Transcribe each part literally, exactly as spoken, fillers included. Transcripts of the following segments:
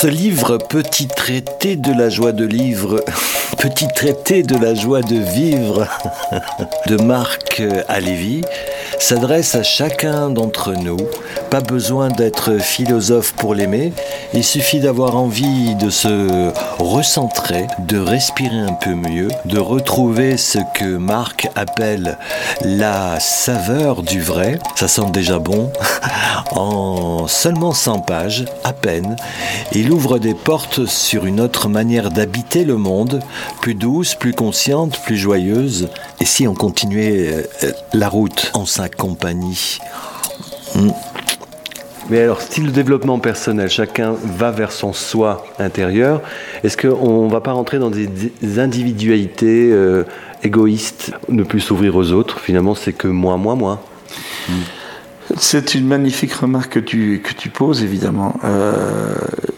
ce livre, Petit traité de la joie de vivre, Petit traité de la joie de vivre de Marc Halévy, s'adresse à chacun d'entre nous. Pas besoin d'être philosophe pour l'aimer, il suffit d'avoir envie de se recentrer, de respirer un peu mieux, de retrouver ce que Marc appelle la saveur du vrai. Ça sent déjà bon. En seulement cent pages, à peine, il ouvre des portes sur une autre manière d'habiter le monde, plus douce, plus consciente, plus joyeuse. Et si on continuait la route en sa compagnie? hmm. Mais alors, style de développement personnel, chacun va vers son soi intérieur. Est-ce qu'on ne va pas rentrer dans des individualités euh, égoïstes, ne plus s'ouvrir aux autres? Finalement, c'est que moi, moi, moi. Hmm. C'est une magnifique remarque que tu, que tu poses, évidemment. Euh,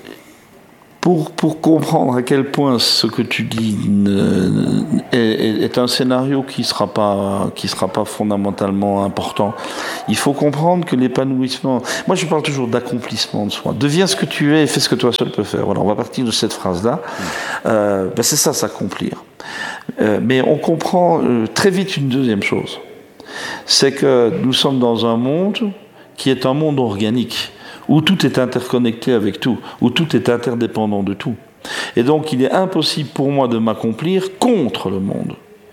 pour, pour comprendre à quel point ce que tu dis ne, est, est un scénario qui ne sera pas, qui sera pas fondamentalement important, il faut comprendre que l'épanouissement... Moi, je parle toujours d'accomplissement de soi. Deviens ce que tu es et fais ce que toi seul peux faire. Voilà, on va partir de cette phrase-là. Euh, ben c'est ça, s'accomplir. Euh, mais on comprend euh, très vite une deuxième chose. C'est que nous sommes dans un monde qui est un monde organique, où tout est interconnecté avec tout, où tout est interdépendant de tout. Et donc, il est impossible pour moi de m'accomplir contre le monde.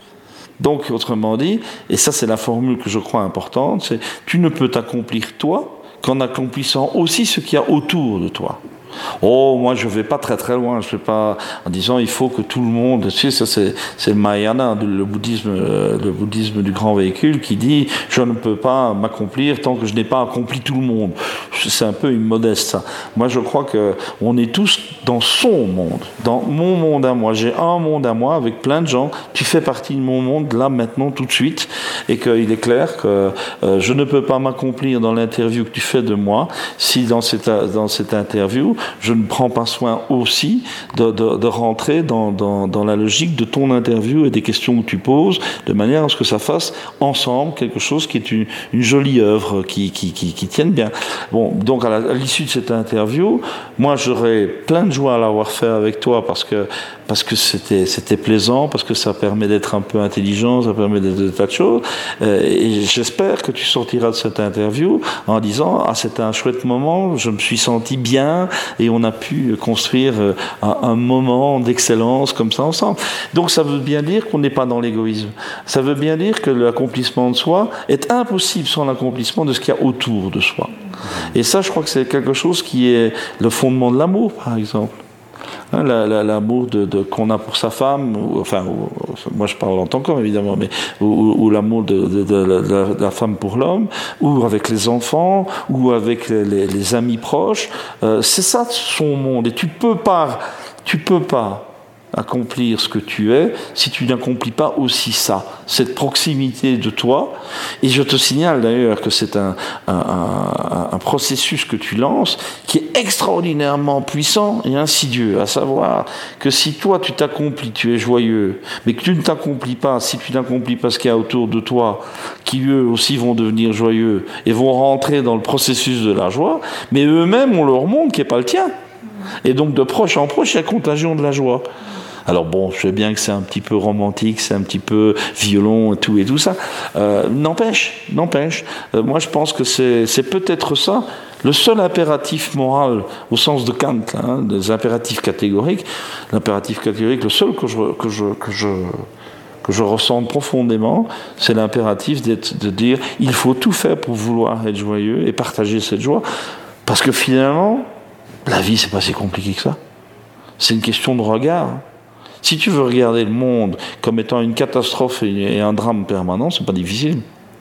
Donc, autrement dit, et ça c'est la formule que je crois importante, c'est tu ne peux t'accomplir toi qu'en accomplissant aussi ce qu'il y a autour de toi. Oh, moi je vais pas très très loin, je vais pas en disant il faut que tout le monde, tu sais, ça c'est, c'est le Mahayana, le bouddhisme, le bouddhisme du grand véhicule qui dit je ne peux pas m'accomplir tant que je n'ai pas accompli tout le monde. C'est un peu immodeste ça. Moi je crois que on est tous dans son monde, dans mon monde à moi. J'ai un monde à moi avec plein de gens. Tu fais partie de mon monde là maintenant tout de suite, et qu'il est clair que euh, je ne peux pas m'accomplir dans l'interview que tu fais de moi si dans cette dans cette interview je ne prends pas soin aussi de, de, de rentrer dans, dans, dans la logique de ton interview et des questions que tu poses, de manière à ce que ça fasse ensemble quelque chose qui est une, une jolie œuvre, qui, qui, qui, qui tienne bien. Bon, donc à, la, à l'issue de cette interview, moi j'aurais plein de joie à l'avoir fait avec toi parce que, parce que c'était, c'était plaisant, parce que ça permet d'être un peu intelligent, ça permet d'être des tas de choses. Euh, et j'espère que tu sortiras de cette interview en disant « Ah, c'était un chouette moment, je me suis senti bien ». Et on a pu construire un, un moment d'excellence comme ça ensemble. Donc ça veut bien dire qu'on n'est pas dans l'égoïsme. Ça veut bien dire que l'accomplissement de soi est impossible sans l'accomplissement de ce qu'il y a autour de soi. Et ça, je crois que c'est quelque chose qui est le fondement de l'amour, par exemple. Hein, la, la, l'amour de, de, qu'on a pour sa femme, ou, enfin, ou, moi je parle en tant qu'homme évidemment, mais ou, ou, ou l'amour de, de, de, de, de la femme pour l'homme, ou avec les enfants, ou avec les, les, les amis proches, euh, c'est ça son monde. Et tu peux pas, tu peux pas accomplir ce que tu es si tu n'accomplis pas aussi ça, cette proximité de toi. Et je te signale d'ailleurs que c'est un, un, un, un processus que tu lances qui est extraordinairement puissant et insidieux, à savoir que si toi tu t'accomplis, tu es joyeux, mais que tu ne t'accomplis pas, si tu n'accomplis pas ce qu'il y a autour de toi, qui eux aussi vont devenir joyeux et vont rentrer dans le processus de la joie, mais eux-mêmes ont leur monde qui n'est pas le tien. Et donc de proche en proche, il y a contagion de la joie. Alors bon, je sais bien que c'est un petit peu romantique, c'est un petit peu violon et tout et tout ça. Euh, n'empêche, n'empêche. Euh, moi, je pense que c'est, c'est peut-être ça le seul impératif moral au sens de Kant, là, hein, des impératifs catégoriques. L'impératif catégorique, le seul que je que je que je que je ressens profondément, c'est l'impératif d'être, de dire il faut tout faire pour vouloir être joyeux et partager cette joie, parce que finalement, la vie c'est pas si compliqué que ça. C'est une question de regard. Si tu veux regarder le monde comme étant une catastrophe et un drame permanent, c'est pas difficile.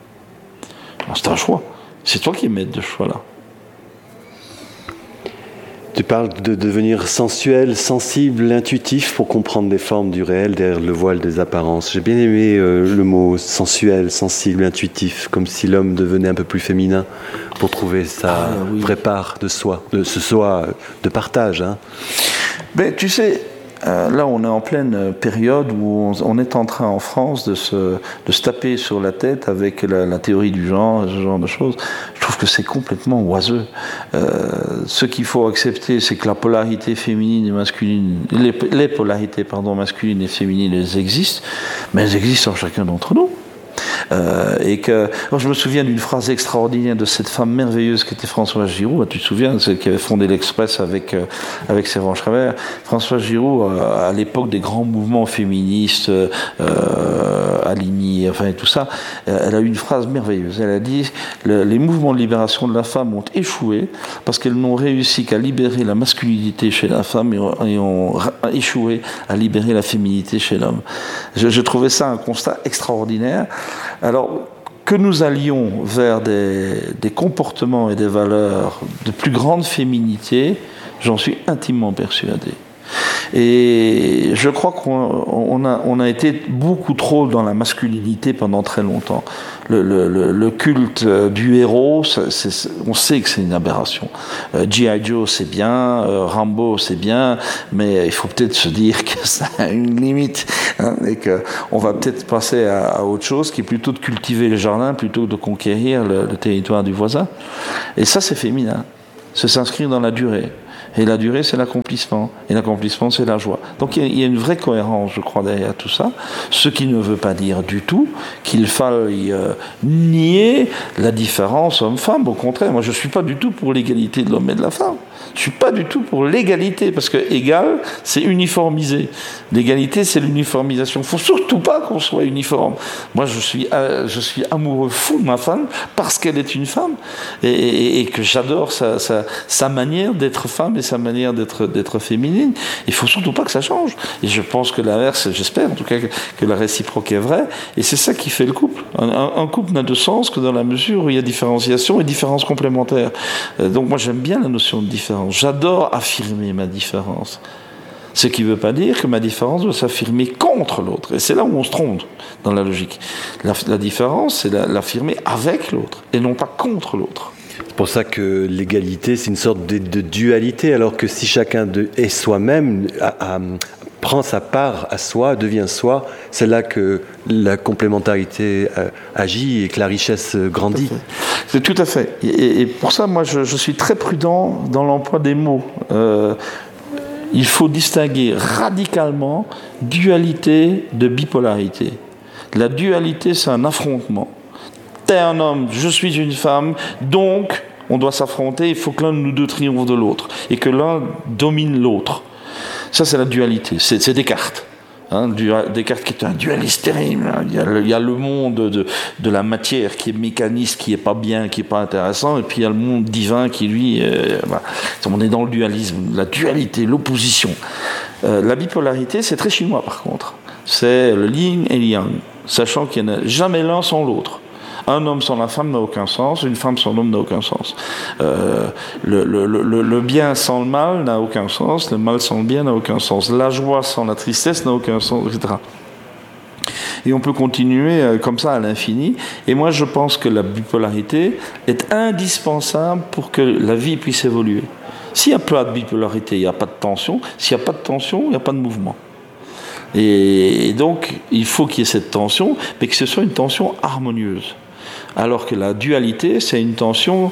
Alors, c'est un choix. C'est toi qui es maître de ce choix-là. Tu parles de devenir sensuel, sensible, intuitif pour comprendre les formes du réel derrière le voile des apparences. J'ai bien aimé euh, le mot sensuel, sensible, intuitif, comme si l'homme devenait un peu plus féminin pour trouver sa ah, oui. vraie part de soi, de ce soi de partage. Hein. Ben, tu sais, euh, là on est en pleine période où on, on est en train en France de se, de se taper sur la tête avec la, la théorie du genre, ce genre de choses. Je trouve que c'est complètement oiseux. Euh, ce qu'il faut accepter, c'est que la polarité féminine et masculine, les, les polarités pardon, masculines et féminines, elles existent, mais elles existent en chacun d'entre nous. Euh, et que, alors je me souviens d'une phrase extraordinaire de cette femme merveilleuse qui était Françoise Giroud. Tu te souviens, celle qui avait fondé l'Express avec euh, avec Servan Schreiber. Françoise Giroud, euh, à l'époque des grands mouvements féministes, euh, Aligny, enfin et tout ça, euh, elle a eu une phrase merveilleuse. Elle a dit le, les mouvements de libération de la femme ont échoué parce qu'elles n'ont réussi qu'à libérer la masculinité chez la femme et ont, et ont échoué à libérer la féminité chez l'homme. Je, je trouvais ça un constat extraordinaire. Alors, que nous allions vers des, des comportements et des valeurs de plus grande féminité, j'en suis intimement persuadé. Et je crois qu'on on a, on a été beaucoup trop dans la masculinité pendant très longtemps. Le, le, le culte du héros, c'est, c'est, on sait que c'est une aberration. Euh, G I Joe, c'est bien, euh, Rambo, c'est bien, mais il faut peut-être se dire que ça a une limite, hein, et qu'on va peut-être passer à, à autre chose, qui est plutôt de cultiver le jardin plutôt que de conquérir le, le territoire du voisin. Et ça, c'est féminin. C'est s'inscrire dans la durée. Et la durée, c'est l'accomplissement. Et l'accomplissement, c'est la joie. Donc il y a une vraie cohérence, je crois, derrière tout ça. Ce qui ne veut pas dire du tout qu'il faille euh, nier la différence homme-femme. Au contraire, moi, je ne suis pas du tout pour l'égalité de l'homme et de la femme. Je ne suis pas du tout pour l'égalité, parce que égal, c'est uniformisé. L'égalité, c'est l'uniformisation. Il ne faut surtout pas qu'on soit uniforme. Moi, je suis, euh, je suis amoureux fou de ma femme parce qu'elle est une femme et, et, et que j'adore sa, sa, sa manière d'être femme et sa manière d'être, d'être féminine. Il ne faut surtout pas que ça change. Et je pense que l'inverse, j'espère en tout cas que, que la réciproque est vraie. Et c'est ça qui fait le couple. Un, un, un couple n'a de sens que dans la mesure où il y a différenciation et différence complémentaire. Euh, donc moi, j'aime bien la notion de différence. J'adore affirmer ma différence. Ce qui ne veut pas dire que ma différence doit s'affirmer contre l'autre. Et c'est là où on se trompe dans la logique. La, la différence, c'est la, l'affirmer avec l'autre et non pas contre l'autre. C'est pour ça que l'égalité, c'est une sorte de, de dualité, alors que si chacun de, est soi-même, a, a, prend sa part à soi, devient soi, c'est là que la complémentarité euh, agit et que la richesse grandit. C'est tout à fait. Et, et pour ça, moi, je, je suis très prudent dans l'emploi des mots. Euh, il faut distinguer radicalement dualité de bipolarité. La dualité, c'est un affrontement. T'es un homme, je suis une femme, donc on doit s'affronter, il faut que l'un de nous deux triomphe de l'autre, et que l'un domine l'autre. Ça, c'est la dualité, c'est, c'est Descartes. Hein, Descartes qui est un dualiste terrible. Hein. Il, y a le, il y a le monde de, de la matière qui est mécaniste, qui est pas bien, qui est pas intéressant, et puis il y a le monde divin qui, lui, euh, voilà. On est dans le dualisme, la dualité, l'opposition. Euh, la bipolarité, c'est très chinois par contre. C'est le yin et le yang, sachant qu'il n'y en a jamais l'un sans l'autre. Un homme sans la femme n'a aucun sens, une femme sans l'homme n'a aucun sens. Euh, le, le, le, le bien sans le mal n'a aucun sens, le mal sans le bien n'a aucun sens. La joie sans la tristesse n'a aucun sens, et cetera. Et on peut continuer comme ça à l'infini. Et moi, je pense que la bipolarité est indispensable pour que la vie puisse évoluer. S'il n'y a pas de bipolarité, il n'y a pas de tension. S'il n'y a pas de tension, il n'y a pas de mouvement. Et donc, il faut qu'il y ait cette tension, mais que ce soit une tension harmonieuse. Alors que la dualité, c'est une tension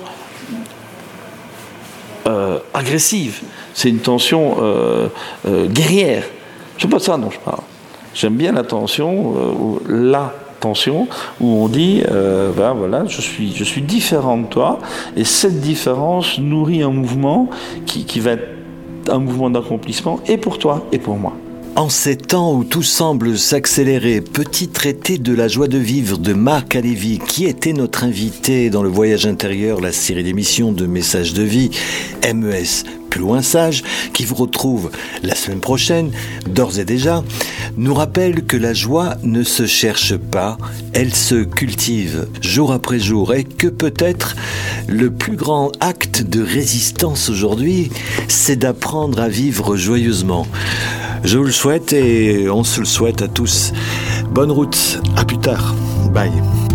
euh, agressive, c'est une tension euh, euh, guerrière. C'est pas de ça dont je parle. J'aime bien la tension, euh, la tension, où on dit, euh, ben voilà, je suis, je suis différent de toi, et cette différence nourrit un mouvement qui, qui va être un mouvement d'accomplissement, et pour toi, et pour moi. En ces temps où tout semble s'accélérer, petit traité de la joie de vivre de Marc Halévy, qui était notre invité dans le Voyage intérieur, la série d'émissions de Messages de vie, M E S Plus loin sage, qui vous retrouve la semaine prochaine, d'ores et déjà, nous rappelle que la joie ne se cherche pas, elle se cultive jour après jour, et que peut-être le plus grand acte de résistance aujourd'hui, c'est d'apprendre à vivre joyeusement. Je vous le souhaite et on se le souhaite à tous. Bonne route, à plus tard. Bye.